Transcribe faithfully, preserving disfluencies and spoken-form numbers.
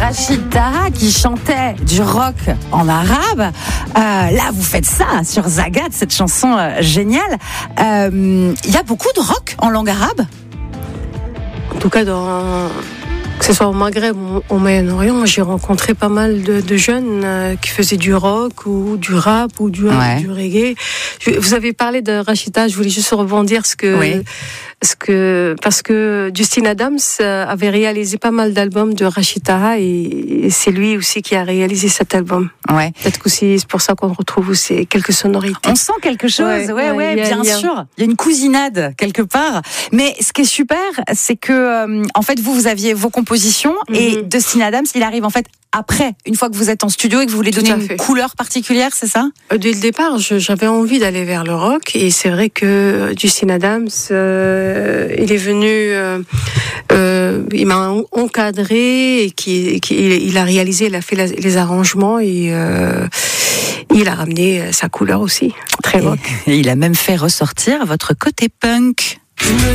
Rachid Taha qui chantait du rock en arabe. Euh, là, vous faites ça sur Zagat, cette chanson euh, géniale. Il euh, y a beaucoup de rock en langue arabe ? En tout cas, dans... que ce soit au Maghreb ou au Moyen-Orient, j'ai rencontré pas mal de, de jeunes euh, qui faisaient du rock ou du rap ou du, ouais. du reggae. Je, vous avez parlé de Rachid Taha, je voulais juste rebondir ce que, oui. ce que, parce que Justin Adams avait réalisé pas mal d'albums de Rachid Taha et, et c'est lui aussi qui a réalisé cet album. Ouais. Peut-être que c'est pour ça qu'on retrouve aussi quelques sonorités. On sent quelque chose, ouais, ouais, ouais, ouais a, bien a... sûr. Il y a une cousinade quelque part. Mais ce qui est super, c'est que, euh, en fait, vous, vous aviez vos compositions mm-hmm. et Justin Adams, il arrive en fait après, une fois que vous êtes en studio et que vous voulez donner une fait. couleur particulière, c'est ça ? Dès le départ, je, j'avais envie d'aller vers le rock et c'est vrai que Justin Adams, euh, il est venu, euh, euh, il m'a encadré et qui, qui, il a réalisé, il a fait la, les arrangements et euh, il a ramené sa couleur aussi, très rock. Et, et il a même fait ressortir votre côté punk.